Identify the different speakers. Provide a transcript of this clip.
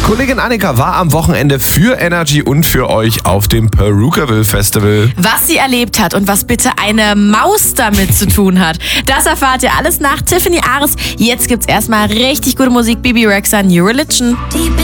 Speaker 1: Kollegin Annika war am Wochenende für Energy und für euch auf dem Perukaville Festival.
Speaker 2: Was sie erlebt hat und was bitte eine Maus damit zu tun hat, das erfahrt ihr alles nach Tiffany Ares. Jetzt gibt's erstmal richtig gute Musik. Bibi Rexha, New Religion.